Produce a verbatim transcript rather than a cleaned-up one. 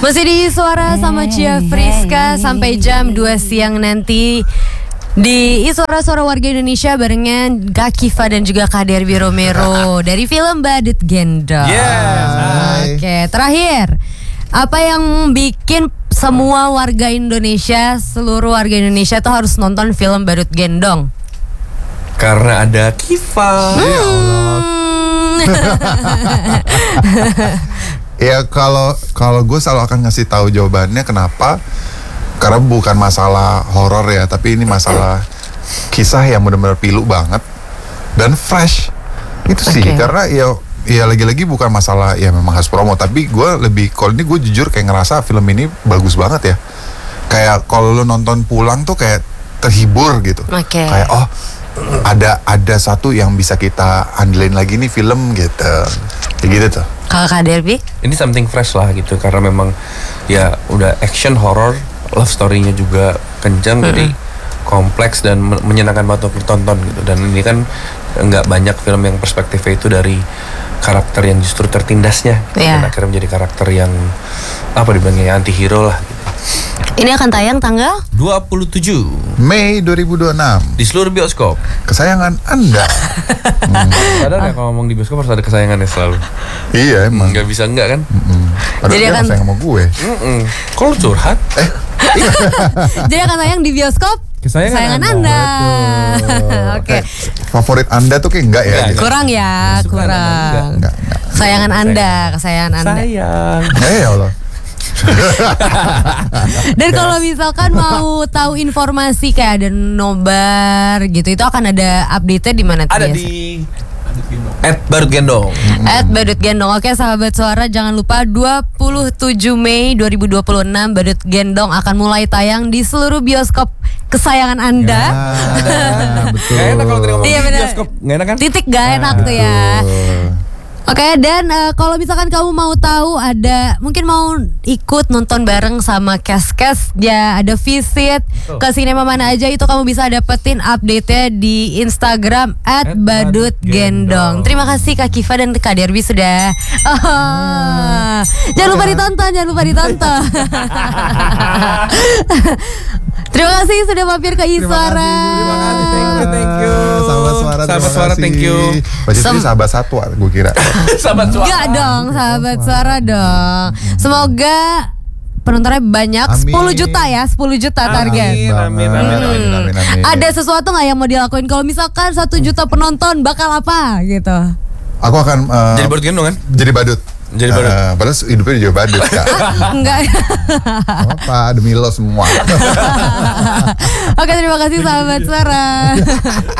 Masih di Suara sama Cia Friska sampai jam dua siang nanti di Suara-Suara Warga Indonesia barengan Kak Kiva dan juga Kak Derby Romero dari film Badut Gendong. Yes. Oke, terakhir, apa yang bikin semua warga Indonesia, seluruh warga Indonesia tuh harus nonton film Badut Gendong? Karena ada Kiva. Hmm. Ya Allah. Ya kalau kalau gue selalu akan ngasih tahu jawabannya kenapa. Karena bukan masalah horor ya, tapi ini masalah kisah yang benar-benar pilu banget dan fresh. Itu sih, Okay. karena ya ya lagi-lagi bukan masalah ya memang harus promo, tapi gue lebih kalau ini gue jujur kayak ngerasa film ini bagus banget ya. Kayak kalau lo nonton pulang tuh kayak terhibur gitu. Oke. Kayak oh ada ada satu yang bisa kita andelin lagi nih film gitu. Kayak gitu tuh. Kalau Kak Derby? Ini something fresh lah gitu, karena memang ya udah action horror, love story-nya juga kencang, Mm-hmm. jadi kompleks dan men- menyenangkan banget untuk ditonton gitu. Dan ini kan nggak banyak film yang perspektifnya itu dari karakter yang justru tertindasnya, gitu. Iya. Dan akhirnya menjadi karakter yang apa dibilangnya anti-hero lah gitu. Ini akan tayang tanggal? dua puluh tujuh Mei dua ribu dua puluh enam. di seluruh bioskop. Kesayangan Anda. Sadar nggak kalau ngomong di bioskop harus ada kesayangannya selalu. Iya emang. Nggak bisa nggak kan? Mm. Padahal Jadi dia akan- sayang sama gue. Mm-mm. Kok lu curhat? Jadi akan tayang di bioskop Kesayangan Anda. Anda. Betul. Oke. Kayak favorit Anda tuh kayak enggak ya? Enggak, gitu. Kurang ya, Kesukaan Anda, kurang. Enggak, enggak. Kesayangan Anda, kesayangan Anda. Sayang. Eh ya Allah. Dan kalau misalkan mau tahu informasi kayak ada nobar gitu, itu akan ada update-nya di mana tuh Ada biasa? di at Badut Gendong. At Badut Gendong. Oke sahabat Suara, jangan lupa dua puluh tujuh Mei dua ribu dua puluh enam Badut Gendong akan mulai tayang di seluruh bioskop kesayangan Anda. Ah, betul. Gak enak kalau tadi ngomong Iya, di bener. bioskop. Gak enak kan? Titik gak enak tuh ya. Betul. Oke, dan eh, kalau misalkan kamu mau tahu ada mungkin mau ikut nonton bareng sama Kes-Kes, ya ada visit ke sinema mana aja, itu kamu bisa dapetin update-nya di Instagram at At Badut Badut Gendong. Gendong. Terima kasih Kak Kiva dan Kak Derby sudah. Oh, jangan lupa ditonton, jangan lupa ditonton. Terima kasih sudah mampir ke Iswara. Terima kasih, thank you, thank you. Sahabat Suara, Sahabat terima Suara, kasih. thank you. Berarti Sem- ini sahabat satu, gue kira. Sahabat Suara. Enggak dong, sahabat Suara dong. Semoga penontonnya banyak, Amin. sepuluh juta ya, sepuluh juta target. Amin, amin, amin, Amin, amin. amin, amin. Ada sesuatu nggak yang mau dilakuin kalau misalkan satu juta penonton bakal apa gitu? Aku akan eh, Jadi Badut Gendong kan? jadi badut. Jadi badut. Eh, padahal hidupnya juga badut Kak. Enggak. Apa demi lo semua. Oke, terima kasih sahabat Suara.